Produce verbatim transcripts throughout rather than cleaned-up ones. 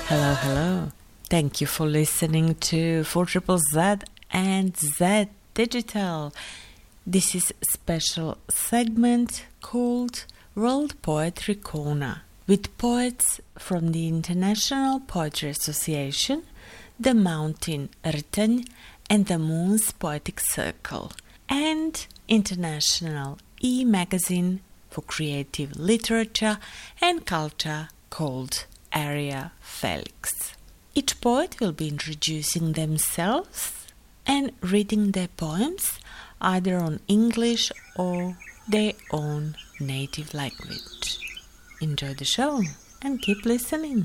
Hello, hello. Thank you for listening to four Z Z and Z Digital. This is a special segment called World Poetry Corner with poets from the International Poetry Association, the Mountain Rten and the Moon's Poetic Circle, and International e-magazine for creative literature and culture called Area Felix. Each poet will be introducing themselves and reading their poems either on English or their own native language. Enjoy the show and keep listening.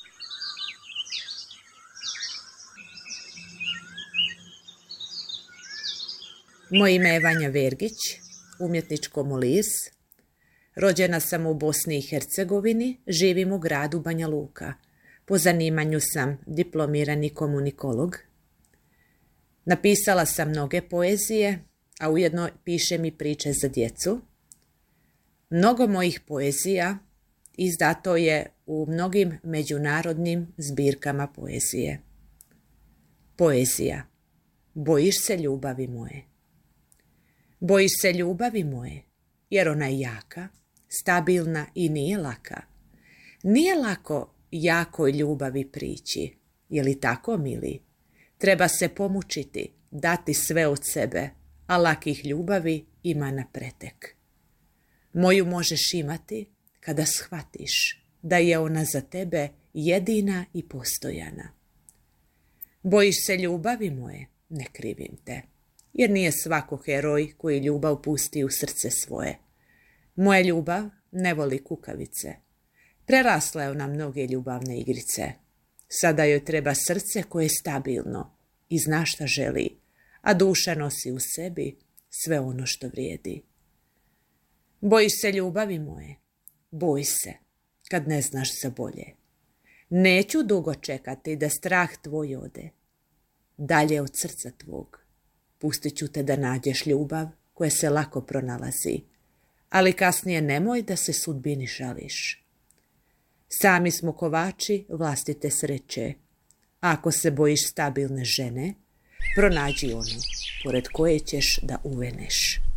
Moje ime je Vanja Vergić, umjetničko Molis. Rođena sam u Bosni i Hercegovini, živim u gradu Banja Luka. Po zanimanju sam diplomirani komunikolog. Napisala sam mnoge poezije, a ujedno pišem i priče za djecu. Mnogo mojih poezija izdato je u mnogim međunarodnim zbirkama poezije. Poezija. Bojiš se ljubavi moje. Bojiš se ljubavi moje, jer ona je jaka, stabilna i nije laka. Nije lako jakoj ljubavi prići, je li tako, mili? Treba se pomučiti, dati sve od sebe, a lakih ljubavi ima na pretek. Moju možeš imati kada shvatiš da je ona za tebe jedina i postojana. Bojiš se ljubavi moje, ne krivim te, jer nije svako heroj koji ljubav pusti u srce svoje. Moja ljubav ne voli kukavice. Prerasla je ona mnoge ljubavne igrice. Sada joj treba srce koje je stabilno i zna šta želi, a duša nosi u sebi sve ono što vrijedi. Bojiš se ljubavi moje, boj se kad ne znaš za bolje. Neću dugo čekati da strah tvoj ode. Dalje od srca tvog. Pustit ću te da nađeš ljubav koja se lako pronalazi, ali kasnije nemoj da se sudbini žališ. Sami smo kovači vlastite sreće. Ako se bojiš stabilne žene, pronađi onu pored koje ćeš da uveneš.